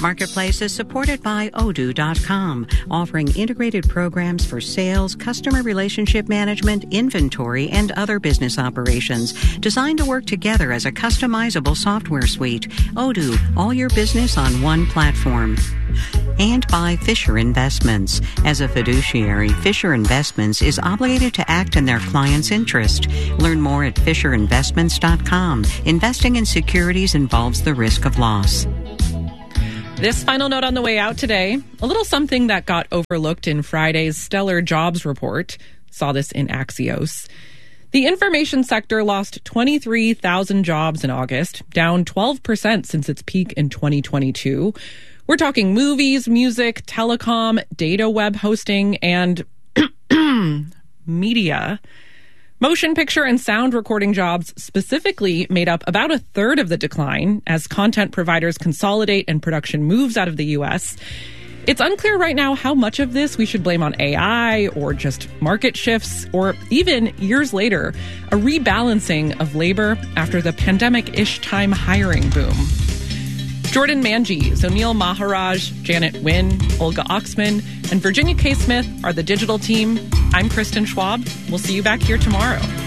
Marketplace is supported by Odoo.com, offering integrated programs for sales, customer relationship management, inventory, and other business operations, designed to work together as a customizable software suite. Odoo, all your business on one platform. And by Fisher Investments. As a fiduciary, Fisher Investments is obligated to act in their client's interest. Learn more at FisherInvestments.com. Investing in securities involves the risk of loss. This final note on the way out today, a little something that got overlooked in Friday's stellar jobs report. Saw this in Axios. The information sector lost 23,000 jobs in August, down 12% since its peak in 2022. We're talking movies, music, telecom, data web hosting, and media. Motion picture and sound recording jobs specifically made up about a third of the decline as content providers consolidate and production moves out of the U.S. It's unclear right now how much of this we should blame on AI or just market shifts or even years later, a rebalancing of labor after the pandemic-ish time hiring boom. Jordan Manji, Zonil Maharaj, Janet Nguyen, Olga Oxman, and Virginia K. Smith are the digital team. I'm Kristen Schwab. We'll see you back here tomorrow.